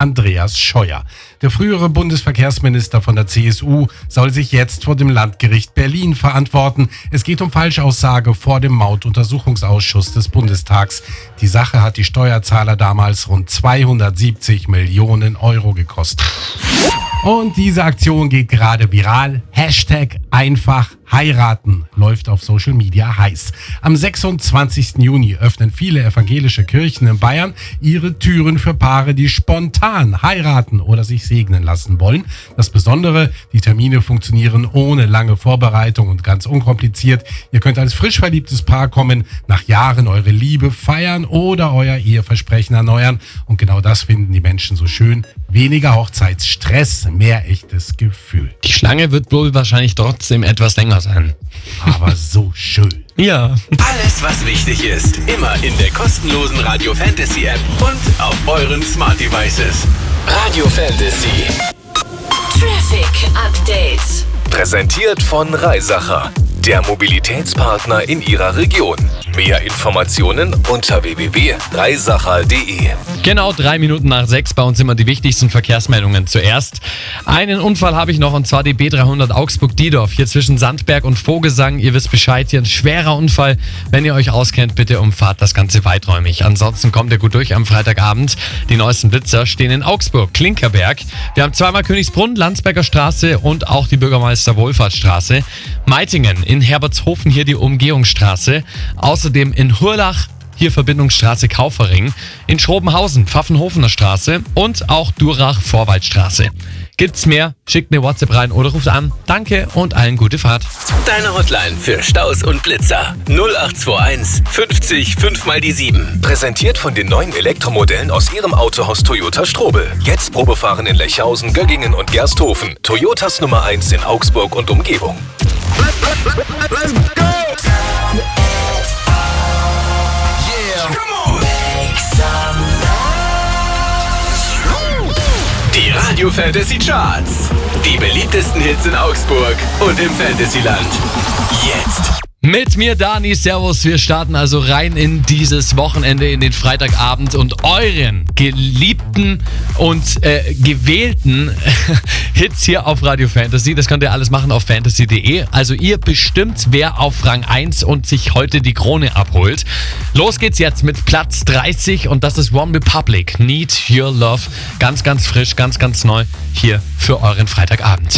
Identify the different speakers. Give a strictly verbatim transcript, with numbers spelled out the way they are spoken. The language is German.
Speaker 1: Andreas Scheuer. Der frühere Bundesverkehrsminister von der C S U soll sich jetzt vor dem Landgericht Berlin verantworten. Es geht um Falschaussage vor dem Mautuntersuchungsausschuss des Bundestags. Die Sache hat die Steuerzahler damals rund zweihundertsiebzig Millionen Euro gekostet. Und diese Aktion geht gerade viral. Hashtag einfach heiraten läuft auf Social Media heiß. Am sechsundzwanzigsten Juni öffnen viele evangelische Kirchen in Bayern ihre Türen für Paare, die spontan heiraten oder sich segnen lassen wollen. Das Besondere, die Termine funktionieren ohne lange Vorbereitung und ganz unkompliziert. Ihr könnt als frisch verliebtes Paar kommen, nach Jahren eure Liebe feiern oder euer Eheversprechen erneuern. Und genau das finden die Menschen so schön. Weniger Hochzeitsstress, mehr echtes Gefühl.
Speaker 2: Die Schlange wird wohl wahrscheinlich trotzdem etwas länger sein.
Speaker 1: Aber so schön.
Speaker 2: Ja.
Speaker 3: Alles, was wichtig ist, immer in der kostenlosen Radio Fantasy App und auf euren Smart Devices. Radio Fantasy.
Speaker 4: Traffic Update.
Speaker 3: Präsentiert von Reisacher, der Mobilitätspartner in Ihrer Region. Mehr Informationen unter w w w punkt reisacher punkt d e.
Speaker 2: Genau drei Minuten nach sechs, bei uns immer die wichtigsten Verkehrsmeldungen zuerst. Einen Unfall habe ich noch, und zwar die B dreihundert Augsburg-Diedorf, hier zwischen Sandberg und Vogelsang. Ihr wisst Bescheid, hier ein schwerer Unfall. Wenn ihr euch auskennt, bitte umfahrt das Ganze weiträumig. Ansonsten kommt ihr gut durch am Freitagabend. Die neuesten Blitzer stehen in Augsburg, Klinkerberg. Wir haben zweimal Königsbrunn, Landsberger Straße und auch die Bürgermeister-Wohlfahrtsstraße. Meitingen, in Herbertshofen hier die Umgehungsstraße. Außerdem in Hurlach, hier Verbindungsstraße Kaufering, in Schrobenhausen, Pfaffenhofener Straße und auch Durach, Vorwaldstraße. Gibt's mehr? Schickt eine WhatsApp rein oder ruft an. Danke und allen gute Fahrt.
Speaker 3: Deine Hotline für Staus und Blitzer. null acht zwei eins fünfzig fünf mal die sieben. Präsentiert von den neuen Elektromodellen aus Ihrem Autohaus Toyota Strobel. Jetzt Probefahren in Lechhausen, Göggingen und Gersthofen. Toyotas Nummer eins in Augsburg und Umgebung. Let's go! Die Radio Fantasy Charts. Die beliebtesten Hits in Augsburg und im Fantasyland. Jetzt.
Speaker 2: Mit mir Dani, servus, wir starten also rein in dieses Wochenende, in den Freitagabend und euren geliebten und äh, gewählten Hits hier auf Radio Fantasy. Das könnt ihr alles machen auf fantasy punkt de. Also ihr bestimmt, wer auf Rang eins und sich heute die Krone abholt. Los geht's jetzt mit Platz dreißig und das ist One Republic, Need Your Love. Ganz, ganz frisch, ganz, ganz neu hier für euren Freitagabend.